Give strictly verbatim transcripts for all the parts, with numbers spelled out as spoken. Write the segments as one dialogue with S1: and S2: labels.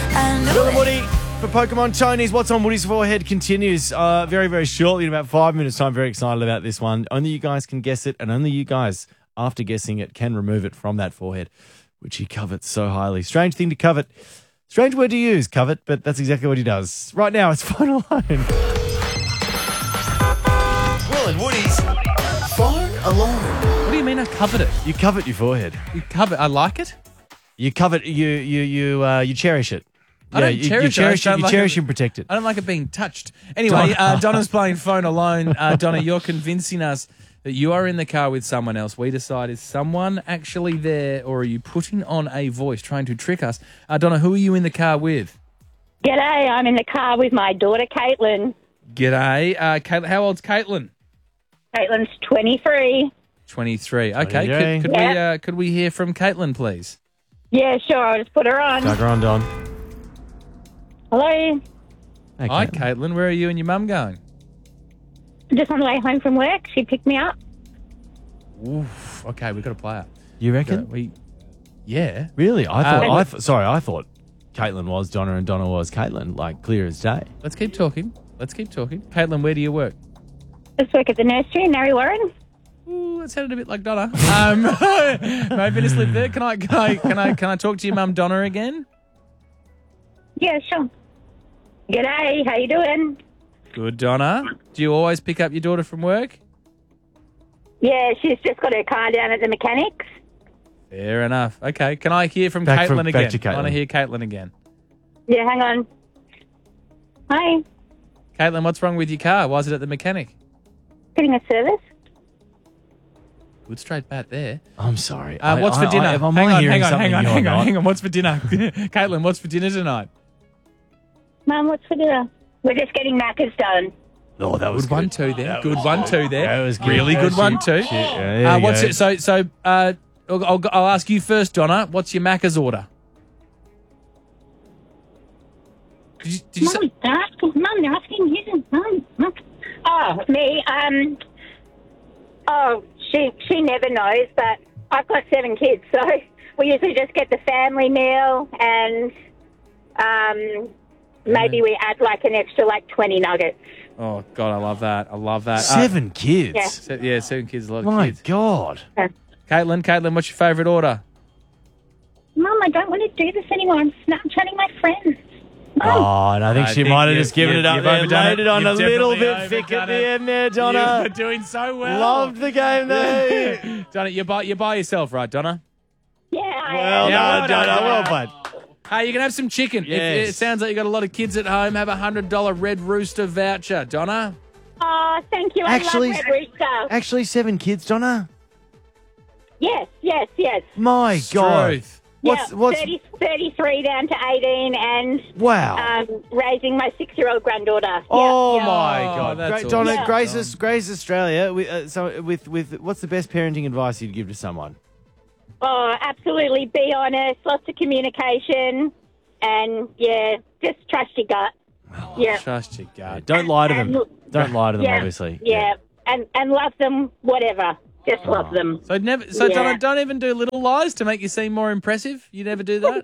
S1: Will and Woody for Pokemon Tony's What's on Woody's Forehead continues uh, very, very shortly in about five minutes' time. Very excited about this one. Only you guys can guess it, and only you guys, after guessing it, can remove it from that forehead, which he covets so highly. Strange thing to covet. Strange word to use, covet, but that's exactly what he does. Right now, it's Phone Alone.
S2: Will and Woody's Phone Alone.
S3: What do you mean I covet it?
S1: You covet your forehead.
S3: You covet, I like it?
S1: You covet, you you you uh, you cherish it.
S3: I don't
S1: you,
S3: cherish
S1: you
S3: it.
S1: cherish
S3: I
S1: it.
S3: don't
S1: You
S3: like
S1: cherish
S3: it.
S1: and protect it.
S3: I don't like it being touched. Anyway, uh, Donna's playing Phone Alone. Uh, Donna, you're convincing us that you are in the car with someone else. We decide, is someone actually there, or are you putting on a voice trying to trick us? Uh, Donna, who are you in the car with?
S4: G'day, I'm in the car with my daughter, Caitlin.
S3: G'day. Uh, Caitlin, how old's Caitlin?
S4: Caitlin's twenty-three.
S3: twenty-three. Okay,
S1: twenty-three.
S3: could, could, we,
S4: Yeah.
S3: uh, could we hear from Caitlin, please?
S4: Yeah, sure, I'll just put her on.
S1: Tug her on, Don.
S4: Hello,
S1: Hey,
S3: Hi,
S1: Caitlin.
S3: Caitlin. Where are you and your mum going?
S4: I'm just on the way home from work. She picked me up.
S3: Oof. Okay, we've got to play it.
S1: You
S3: Got
S1: reckon?
S3: it. We, yeah.
S1: Really? I thought.
S3: Uh,
S1: I th- sorry, I thought Caitlin was Donna and Donna was Caitlin, like clear as day.
S3: Let's keep talking. Let's keep talking. Caitlin, where do you work?
S4: Just work at the nursery in Mary Warren.
S3: Ooh, that sounded a bit like Donna. Um, maybe to slip there. Can I, can I, can I, can I talk to your mum, Donna, again?
S4: Yeah, sure. G'day, how you doing?
S3: Good, Donna. Do you always pick up your daughter from work?
S4: Yeah, she's just got her car down at the mechanics.
S3: Fair enough. Okay. Can I hear from
S1: Back
S3: Caitlin
S1: from-
S3: again?
S1: back to
S3: I want to
S1: Caitlin.
S3: hear Caitlin again.
S4: Yeah, hang on. Hi,
S3: Caitlin, what's wrong with your car? Why is it at the mechanic?
S4: getting a service?
S3: Good straight bat there.
S1: I'm sorry.
S3: Uh,
S1: I-
S3: what's
S1: I-
S3: for dinner?
S1: I, am
S3: hang
S1: I
S3: on,
S1: hearing
S3: hang on,
S1: something
S3: hang on,
S1: you're
S3: hang on,
S1: not?
S3: hang on. What's for dinner? Caitlin, what's for dinner tonight?
S4: Mum, what's for dinner? We're just getting Macca's done.
S1: Oh, that was
S3: Good one, two there. Good one, two there.
S1: That was good.
S3: Really
S1: Yeah,
S3: good
S1: shit,
S3: one, two.
S1: shit. Yeah, there
S3: Uh,
S1: you
S3: what's
S1: go.
S3: it? So, so uh, I'll, I'll, I'll ask you first, Donna. What's your Macca's order? Did you, did you say,
S4: Mum, they're asking, Mum, they're asking you. Mum, Mum. Oh, me, um, oh, she, she never knows, but I've got seven kids, so we usually just get the family meal and, um, maybe we add like an extra like twenty nuggets.
S3: oh God, I love that. I love that. Uh,
S1: Seven kids.
S4: Yeah.
S3: se- yeah, seven kids, a lot of
S1: My
S3: kids.
S1: God.
S3: Caitlin, Caitlin, what's your favourite order?
S4: Mum, I don't want to do this anymore. I'm Snapchatting my friends. Mum.
S1: Oh, and I think
S3: I
S1: she
S3: think
S1: might have
S3: you-
S1: just given
S3: you-
S1: it up
S3: you've
S1: there,
S3: overdone
S1: laid
S3: it.
S1: it on
S3: You've
S1: a little
S3: definitely
S1: bit thick at
S3: overdone
S1: the
S3: it.
S1: end there,
S3: You're
S1: Donna.
S3: doing so well.
S1: Loved the game there.
S3: Donna, you're by, you're by yourself, right, Donna?
S4: Yeah, I
S1: Well
S4: am.
S3: Yeah,
S1: done,
S3: well
S1: Donna.
S3: done.
S1: Well played.
S3: Hey, you can have some chicken. If
S1: Yes.
S3: it sounds like you got a lot of kids at home. Have a hundred dollar Red Rooster voucher, Donna.
S4: Oh, thank you. I
S1: Actually-
S4: love Red Rooster.
S1: Actually, seven kids, Donna.
S4: Yes, yes, yes.
S1: My God.
S3: Truth.
S1: What's
S4: yeah,
S1: what's
S4: thirty, thirty-three down to eighteen and
S1: wow?
S4: um, raising my six-year-old granddaughter.
S1: Oh
S4: yeah, yeah.
S1: my
S3: Oh,
S1: God!
S3: that's
S1: Great, Donna,
S3: awesome.
S1: Grace, Aus- Grace Australia. With, uh, so, with with what's the best parenting advice you'd give to someone?
S4: Oh, absolutely. Be honest. Lots of communication. And, yeah, just trust your gut. Yeah.
S3: Trust your gut.
S1: Don't lie to them.
S4: And-
S1: Don't lie to them.
S4: yeah,
S1: Obviously.
S4: Yeah. And, and love them, whatever. Just
S1: Oh.
S4: love them.
S3: So never. So
S4: Yeah.
S3: Donna, don't even do little lies to make you seem more impressive. You never do that.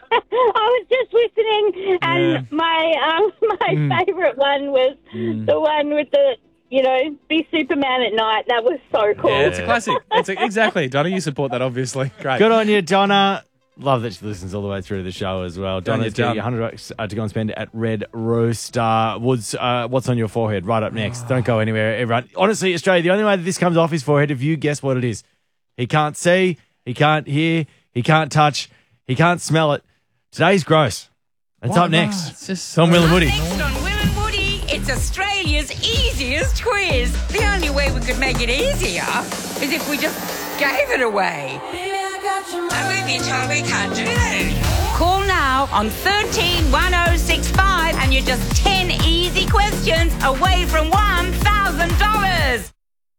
S4: I was just listening, and
S3: Yeah.
S4: my um, my
S3: Mm.
S4: favourite one was the one with the, you know, be Superman at night. That was so cool.
S3: Yeah, it's a classic. It's a, exactly, Donna. You support that, obviously. Great.
S1: Good on you, Donna. Love that she listens all the way through the show as well.
S3: Done,
S1: Donna's
S3: you're
S1: getting
S3: done.
S1: one hundred bucks uh, to go and spend at Red Rooster. Woods, uh, what's on your forehead? Right up next. Don't go anywhere, everyone. Honestly, Australia, the only way that this comes off his forehead, if you guess what it is. He can't see, he can't hear, he can't touch, he can't smell it. Today's gross. It's
S3: Why
S1: up next.
S3: not? It's just
S1: It's on Will and Woody.
S5: Next on Will and Woody, it's Australia's easiest quiz. The only way we could make it easier is if we just gave it away. And we've been told we can't do that. Call now on thirteen one oh six five and you're just ten easy questions away from one thousand dollars.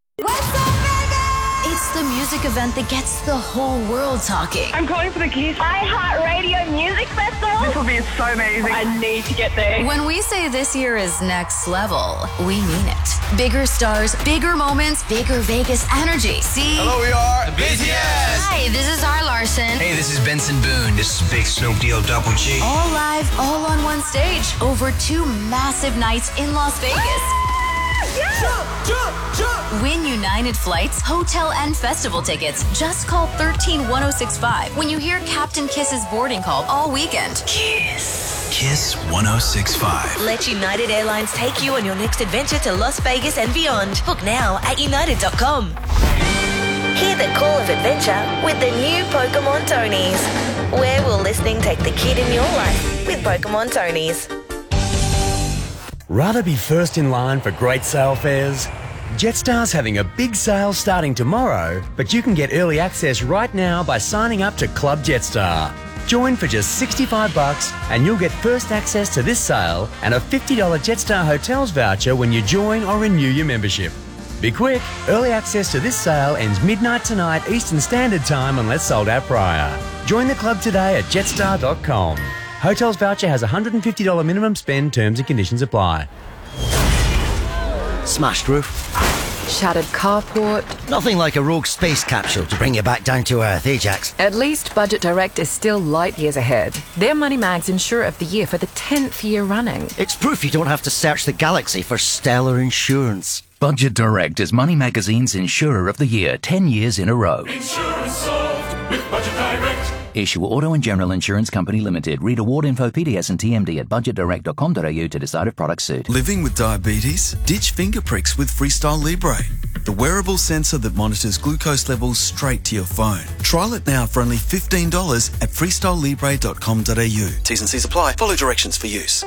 S6: It's the music event that gets the whole world talking.
S7: I'm calling for the keys.
S4: iHeartRadio Music Festival.
S7: This will be
S6: so amazing. I need to get there.
S7: When we say this year is next level, we mean it. Bigger stars, bigger moments, bigger Vegas energy. See?
S2: Hello, we are the B T S.
S7: Hi, this is Zara Larson.
S2: Hey, this is Benson Boone. This is Big Snoop Deal Double G.
S7: All live, all on one stage, over two massive nights in Las Vegas.
S2: Jump, jump, jump.
S7: Win United Flights, hotel and festival tickets. Just call one three one oh six five when you hear Captain Kiss's boarding call all weekend.
S2: Kiss. Kiss one oh six five.
S8: Let United Airlines take you on your next adventure to Las Vegas and beyond. Book now at united dot com. Hear the call of adventure with the new Pokemon Tonys. Where will listening take the kid in your life with Pokemon Tonys?
S9: Rather be first in line for great sale fares? Jetstar's having a big sale starting tomorrow, but you can get early access right now by signing up to Club Jetstar. Join for just sixty-five bucks and you'll get first access to this sale and a fifty dollars Jetstar Hotels voucher when you join or renew your membership. Be quick, early access to this sale ends midnight tonight Eastern Standard Time unless sold out prior. Join the club today at jetstar dot com. Hotels voucher has a one hundred fifty dollars minimum spend, terms and conditions apply.
S10: Smashed roof.
S11: Shattered carport.
S10: Nothing like a rogue space capsule to bring you back down to earth, eh, Jax?
S11: At least Budget Direct is still light years ahead. They're Money Mag's Insurer of the Year for the tenth year running.
S10: It's proof you don't have to search the galaxy for stellar insurance.
S12: Budget Direct is Money Magazine's Insurer of the Year ten years in a row.
S13: Insurance solved with Budget Direct.
S12: Issue Auto and General Insurance Company Limited. Read award info, P D S and T M D at budget direct dot com dot a u to decide if products suit.
S14: Living with diabetes? Ditch finger pricks with Freestyle Libre, the wearable sensor that monitors glucose levels straight to your phone. Trial it now for only fifteen dollars at freestyle libre dot com dot a u. T's and C's apply. Follow directions for use.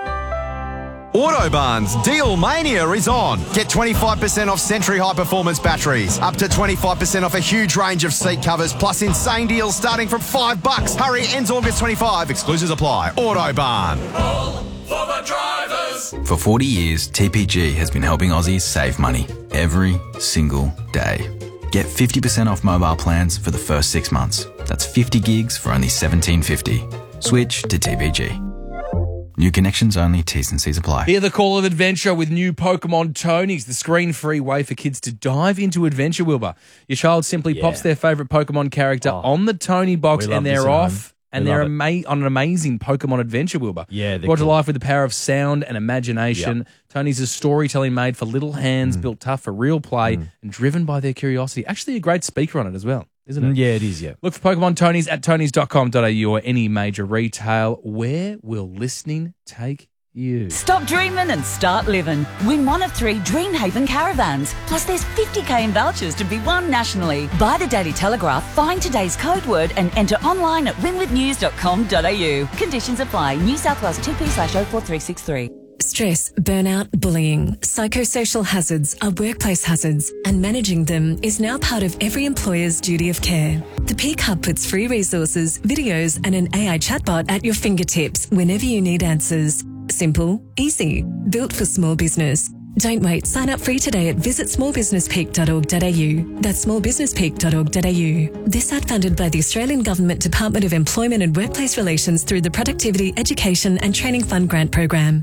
S15: Autobarn's Deal Mania is on. Get twenty-five percent off Century High Performance batteries, up to twenty-five percent off a huge range of seat covers, plus insane deals starting from five bucks. Hurry, ends August twenty-fifth. Exclusions apply. Autobarn.
S13: All for the drivers.
S16: For forty years, T P G has been helping Aussies save money every single day. Get fifty percent off mobile plans for the first six months. That's fifty gigs for only seventeen fifty. Switch to T P G. New connections only, T's and C's apply.
S3: Hear the call of adventure with new Pokemon Tonys, the screen-free way for kids to dive into adventure, Wilbur. Your child simply
S1: Yeah.
S3: pops their favourite Pokemon character
S1: Oh.
S3: on the Tony box
S1: We love
S3: and
S1: this
S3: they're
S1: at
S3: off.
S1: home.
S3: And
S1: We
S3: they're
S1: love
S3: ama- on an amazing Pokemon adventure, Wilbur.
S1: Yeah, they're
S3: Brought to
S1: cool.
S3: life with the power of sound and imagination.
S1: Yep.
S3: Tony's is storytelling made for little hands,
S1: Mm.
S3: built tough for real play, and driven by their curiosity. Actually, a great speaker on it as well, isn't it?
S1: Mm, yeah, it is, yeah.
S3: Look for Pokemon Tonys at tonys dot com dot a u or any major retail. Where will listening take you?
S17: Stop dreaming and start living. Win one of three Dreamhaven caravans. Plus, there's fifty k in vouchers to be won nationally. Buy the Daily Telegraph, find today's code word, and enter online at win with news dot com dot a u. Conditions apply. New South Wales two P slash oh four three six three.
S18: Stress, burnout, bullying, psychosocial hazards are workplace hazards, and managing them is now part of every employer's duty of care. The Peak Hub puts free resources, videos, and an A I chatbot at your fingertips whenever you need answers. Simple, easy, built for small business. Don't wait. Sign up free today at visit small business peak dot org dot a u. That's small business peak dot org dot a u. This ad funded by the Australian Government Department of Employment and Workplace Relations through the Productivity, Education and Training Fund grant program.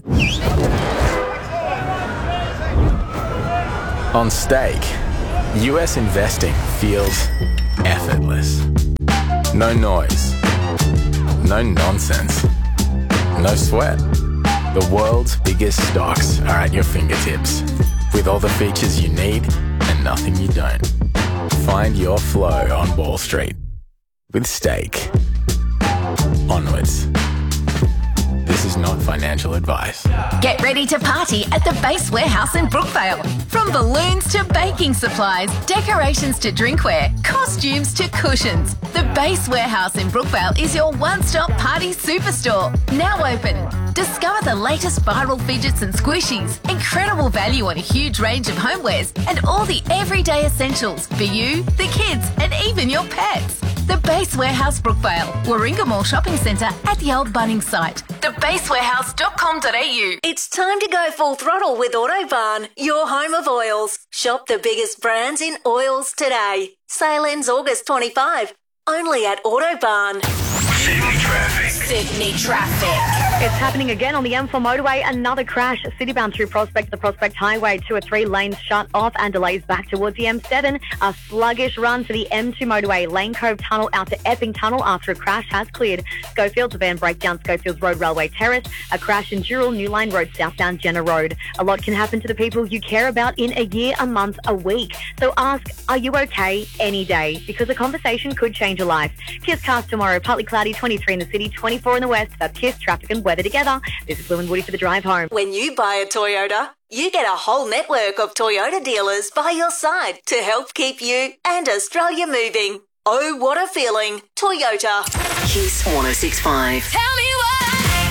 S19: On Stake, U S investing feels effortless. No noise. No nonsense. No sweat. The world's biggest stocks are at your fingertips, with all the features you need and nothing you don't. Find your flow on Wall Street with Stake. Onwards. This is not financial advice.
S7: Get ready to party at the Base Warehouse in Brookvale. From balloons to baking supplies, decorations to drinkware, costumes to cushions. The Base Warehouse in Brookvale is your one-stop party superstore. Now open. Discover the latest viral fidgets and squishies, incredible value on a huge range of homewares, and all the everyday essentials for you, the kids, and even your pets. The Base Warehouse Brookvale, Warringah Mall Shopping Centre at the old Bunnings site. the base warehouse dot com dot a u.
S8: It's time to go full throttle with Autobarn, your home of oils. Shop the biggest brands in oils today. Sale ends August twenty-fifth, only at Autobarn.
S2: Sydney traffic.
S8: Sydney traffic.
S20: It's happening again on the M four motorway. Another crash. Citybound through Prospect, the Prospect Highway. Two or three lanes shut off and delays back towards the M seven. A sluggish run for the M two motorway. Lane Cove Tunnel out to Epping Tunnel after a crash has cleared. Schofields, a van breakdown, Schofields Road Railway Terrace. A crash in Dural, New Line Road, southbound Jenner Road. A lot can happen to the people you care about in a year, a month, a week. So ask, are you okay any day? Because a conversation could change your life. Kiss cast tomorrow. Partly cloudy, twenty-three in the city, twenty-four in the west. That's Kiss, traffic and weather together. This is Blue and Woody for the drive home.
S8: When you buy a Toyota, you get a whole network of Toyota dealers by your side to help keep you and Australia moving. Oh, what a feeling. Toyota. Kiss one oh six point five.
S17: Tell me what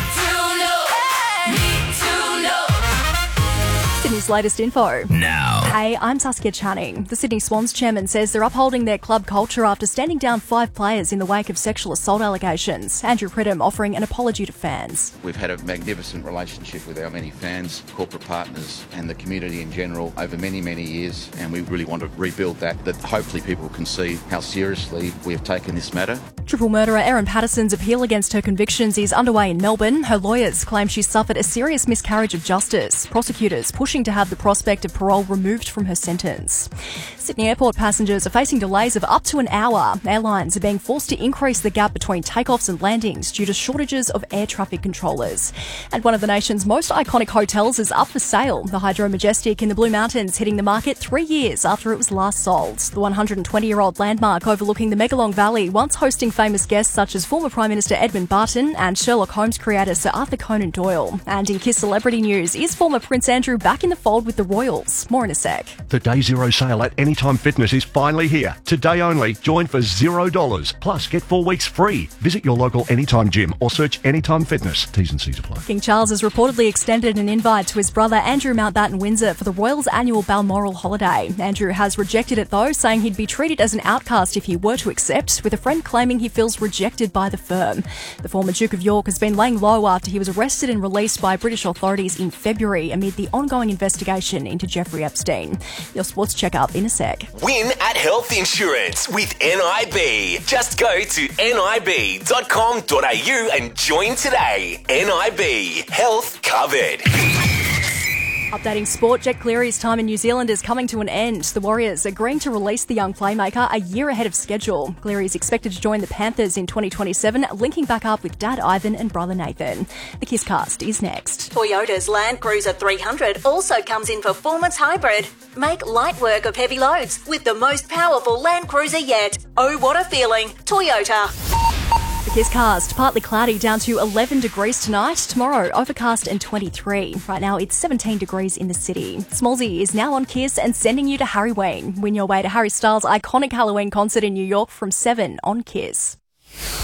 S17: to know. Need to know.
S21: Sydney's latest info.
S2: Now.
S21: Hey, I'm Saskia Channing. The Sydney Swans chairman says they're upholding their club culture after standing down five players in the wake of sexual assault allegations. Andrew Pridham offering an apology to fans.
S22: We've had a magnificent relationship with our many fans, corporate partners and the community in general over many, many years, and we really want to rebuild that, that hopefully people can see how seriously we have taken this matter.
S21: Triple murderer Erin Patterson's appeal against her convictions is underway in Melbourne. Her lawyers claim she suffered a serious miscarriage of justice. Prosecutors pushing to have the prospect of parole removed from her sentence. Sydney Airport passengers are facing delays of up to an hour. Airlines are being forced to increase the gap between takeoffs and landings due to shortages of air traffic controllers. And one of the nation's most iconic hotels is up for sale. The Hydro Majestic in the Blue Mountains hitting the market three years after it was last sold. The one hundred twenty-year-old landmark overlooking the Megalong Valley, once hosting famous guests such as former Prime Minister Edmund Barton and Sherlock Holmes creator Sir Arthur Conan Doyle. And in Kiss celebrity news, is former Prince Andrew back in the fold with the Royals? More in a sec.
S23: The Day Zero sale at Anytime Fitness is finally here. Today only. Join for zero dollars. Plus, get four weeks free. Visit your local Anytime gym or search Anytime Fitness. T's and C's apply.
S21: King Charles has reportedly extended an invite to his brother Andrew Mountbatten Windsor for the Royals' annual Balmoral holiday. Andrew has rejected it though, saying he'd be treated as an outcast if he were to accept, with a friend claiming he feels rejected by the firm. The former Duke of York has been laying low after he was arrested and released by British authorities in February amid the ongoing investigation into Jeffrey Epstein. Your sports checkup in a sec.
S24: Win at Health Insurance with N I B. Just go to N I B dot com dot A U and join today. N I B. Health covered.
S21: Updating sport, Jack Cleary's time in New Zealand is coming to an end. The Warriors agreeing to release the young playmaker a year ahead of schedule. Cleary is expected to join the Panthers in twenty twenty-seven, linking back up with Dad Ivan and brother Nathan. The Kiss Cast is next.
S8: Toyota's Land Cruiser three hundred also comes in performance hybrid. Make light work of heavy loads with the most powerful Land Cruiser yet. Oh, what a feeling. Toyota.
S21: The Kiss Cast, partly cloudy down to eleven degrees tonight. Tomorrow, overcast and twenty-three. Right now, it's seventeen degrees in the city. Smallsy is now on Kiss and sending you to Harry Wayne. Win your way to Harry Styles' iconic Halloween concert in New York from seven on Kiss.